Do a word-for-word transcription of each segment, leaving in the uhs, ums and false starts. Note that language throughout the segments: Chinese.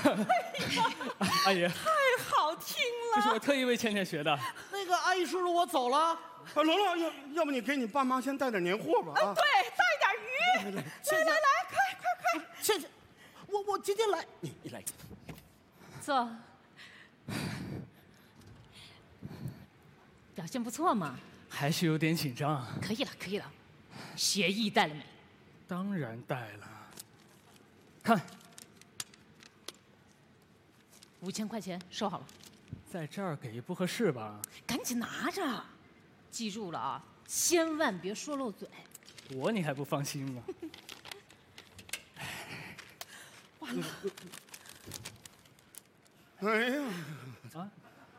阿姨， 太好听了！ 这是我特意为倩倩学的。 那个阿姨叔叔，我走了。 啊，龙龙，要要不你给你爸妈先带点年货吧？啊， 对，带点鱼。来来来，快快快！ 倩倩，我我今天来， 你你来， 坐。表现不错嘛。 还是有点紧张。 可以了，可以了。协议带了没？ 当然带了。看， 五千块钱收好了。 在这儿给不合适吧？ 赶紧拿着，记住了啊，千万别说漏嘴。 我你还不放心吗？ 完了！ 哎呀， 啊！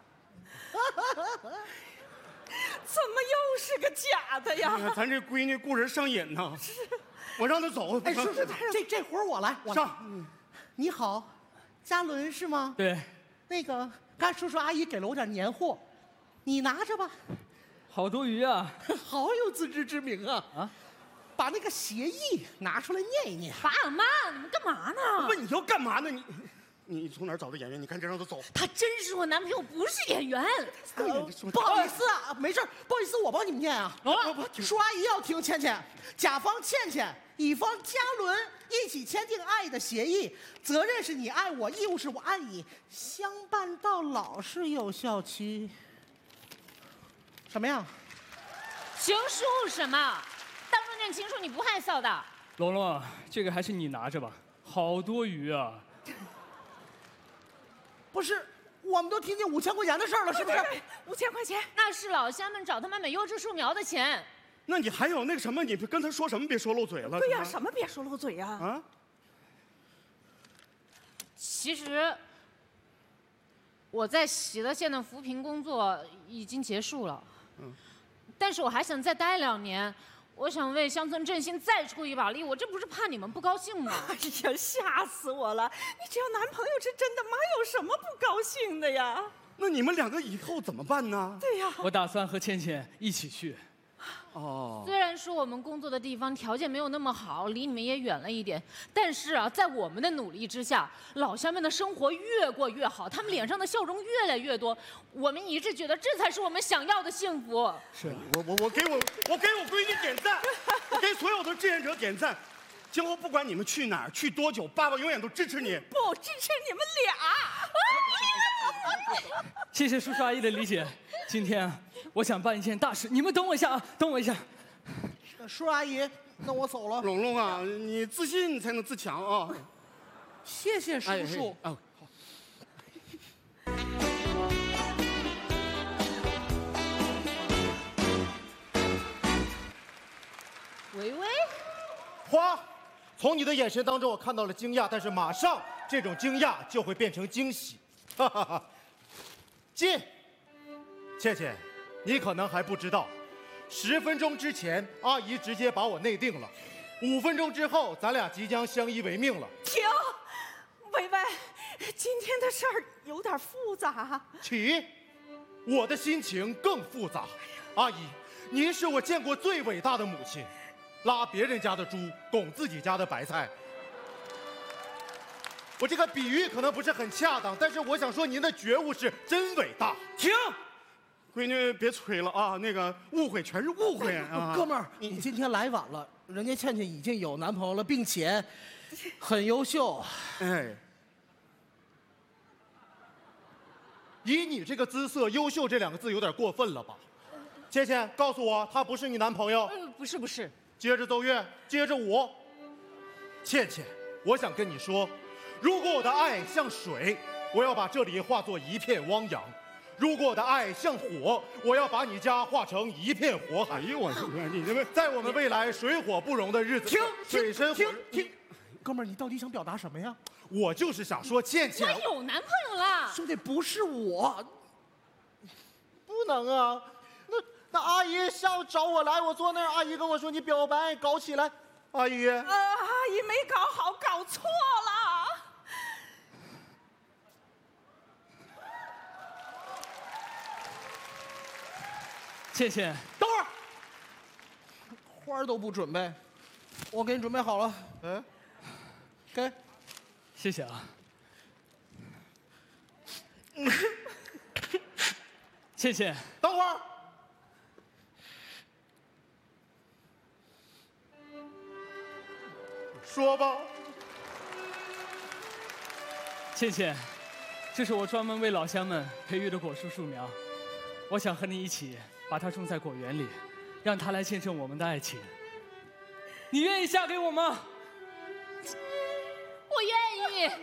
怎么又是个假的呀？ 哎呀咱这闺女顾人上瘾呐。我让她走。 哎，叔叔，这这活我来，我来上。 你好，嘉伦是吗？ 对。 那个，刚叔叔阿姨给了我点年货，你拿着吧。 好多余啊！ 好有自知之明啊！ 啊， 把那个协议拿出来念一念。 爸妈，你们干嘛呢？ 问你要干嘛呢？你你从哪儿找的演员？你赶紧让他走。 他真是我男朋友，不是演员。 呃、不好意思啊，没事，不好意思，我帮你们念啊。叔阿姨要听，倩倩，甲方倩倩，乙方嘉伦一起签订爱的协议，责任是你爱我，义务是我爱你，相伴到老是有效期。什么呀？ 情书什么？当众念情书你不害臊的？ 龙龙，这个还是你拿着吧，好多余啊！ 不是，我们都听见五千块钱的事儿了，是不是？ 五千块钱， 那是老乡们找他们买优质树苗的钱。 那你还有那个什么？你跟他说什么？别说漏嘴了。 对呀，什么别说漏嘴呀？ 啊！ 其实我在喜乐县的扶贫工作已经结束了，嗯，但是我还想再待两年。我想为乡村振兴再出一把力，我这不是怕你们不高兴吗？ 哎呀，吓死我了！你只要男朋友是真的，妈有什么不高兴的呀？ 那你们两个以后怎么办呢？ 对呀， 我打算和倩倩一起去。 哦， 虽然说我们工作的地方条件没有那么好，离你们也远了一点，但是啊，在我们的努力之下，老乡们的生活越过越好，他们脸上的笑容越来越多。我们一致觉得这才是我们想要的幸福。 是我我我给我我给我闺女点赞，我给所有的志愿者点赞。今后不管你们去哪儿，去多久，爸爸永远都支持你。 不支持你们俩。 谢谢叔叔阿姨的理解。今天我想办一件大事，你们等我一下啊，等我一下。 叔阿姨，那我走了。 龙龙啊，你自信才能自强啊！ 谢谢叔叔。 哎、哦，好。 维维， 花，从你的眼神当中我看到了惊讶，但是马上这种惊讶就会变成惊喜。哈哈哈。进，倩倩，你可能还不知道，十分钟之前阿姨直接把我内定了，五分钟之后咱俩即将相依为命了。 停，维维，今天的事儿有点复杂。 起，我的心情更复杂。阿姨，您是我见过最伟大的母亲，拉别人家的猪，拱自己家的白菜。我这个比喻可能不是很恰当，但是我想说您的觉悟是真伟大。 停，闺女别催了啊，那个误会全是误会啊。 哥们儿，你今天来晚了，人家倩倩已经有男朋友了，并且很优秀。 哎， 以你这个姿色，优秀这两个字有点过分了吧？倩倩，告诉我他不是你男朋友？ 呃，不是不是。 接着奏乐，接着舞。倩倩，我想跟你说，如果我的爱像水，我要把这里化作一片汪洋；如果我的爱像火，我要把你家化成一片火海。 哎呦我说你这在我们未来水火不容的日子， 停水深火停停，哥们儿，你到底想表达什么呀？ 我就是想说，倩倩， 我有男朋友了。 兄弟，不是我， 不能啊！那那阿姨下午找我来，我坐那儿，阿姨跟我说你表白搞起来，阿姨， 呃，阿姨没搞好，搞错了。 倩倩， 等会儿，花儿都不准备，我给你准备好了。 嗯， 给， 谢谢啊。 倩倩， 等会儿。说吧。 倩倩，这是我专门为老乡们培育的果树树苗，我想和你一起把它种在果园里，让它来见证我们的爱情。你愿意嫁给我吗？ 我愿意。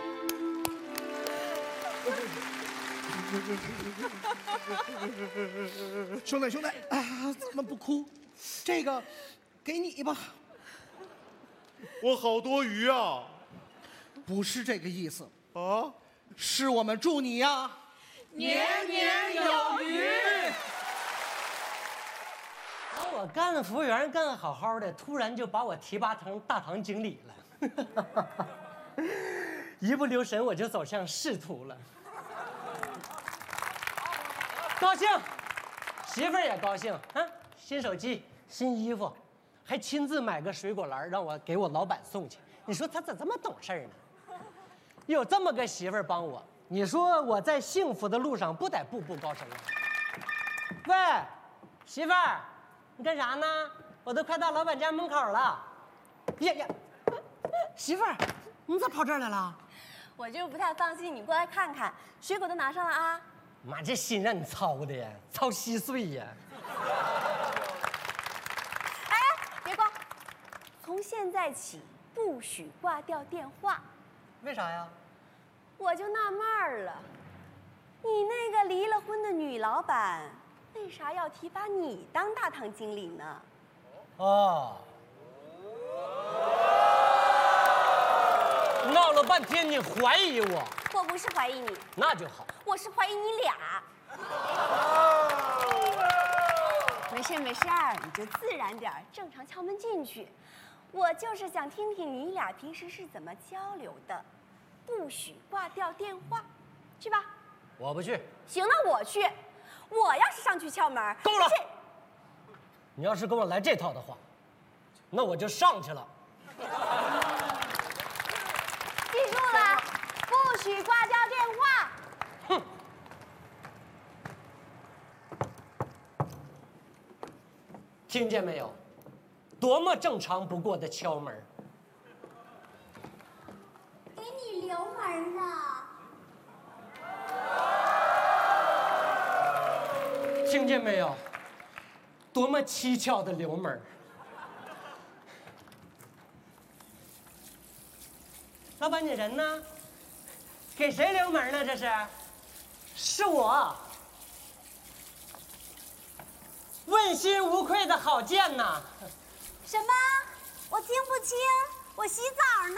兄弟兄弟，啊，咱们不哭，这个给你吧。 我好多余啊！ 不是这个意思， 啊， 是我们祝你呀年年有余。 我干服务员干得好好的，突然就把我提拔成大堂经理了，一不留神我就走向仕途了。高兴，媳妇儿也高兴啊！新手机、新衣服，还亲自买个水果篮让我给我老板送去。你说他咋这么懂事呢？有这么个媳妇儿帮我，你说我在幸福的路上不得步步高升啊？喂，媳妇儿，你干啥呢？我都快到老板家门口了。呀呀，媳妇儿，你咋跑这儿来了？ 我就是不太放心，你过来看看，水果都拿上了啊。 妈，这心让你操的呀，操稀碎呀！ 哎，别挂，从现在起不许挂掉电话。 为啥呀？ 我就纳闷儿了，你那个离了婚的女老板，为啥要提拔你当大堂经理呢？ 哦，闹了半天你怀疑我？ 我不是怀疑你， 那就好。 我是怀疑你俩。没事没事儿，你就自然点儿，正常敲门进去。我就是想听听你俩平时是怎么交流的，不许挂掉电话，去吧。 我不去。 行，那我去。我要是上去敲门， 够了。你要是跟我来这套的话，那我就上去了。 记住了，不许挂掉电话。 哼。听见没有？多么正常不过的敲门。 给你留门呢。 听见没有？多么蹊跷的留门。老板，你人呢？给谁留门呢？这是？是我。问心无愧的好见呐！ 什么？我听不清，我洗澡呢。